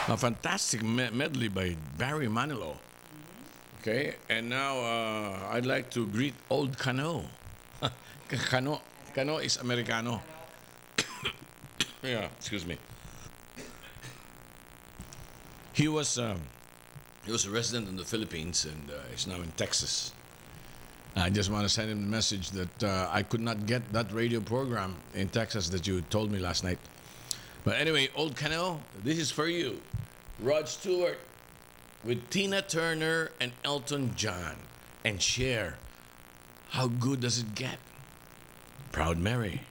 A fantastic medley by Barry Manilow. Okay, and now I'd like to greet Old Cano. Cano, Cano is Americano. Yeah, excuse me. He was um, he was a resident in the Philippines and is now in Texas. I just want to send him a message that I could not get that radio program in Texas that you told me last night. But anyway, Old Cano, this is for you. Rod Stewart with Tina Turner and Elton John. And share. How good does it get? Proud Mary.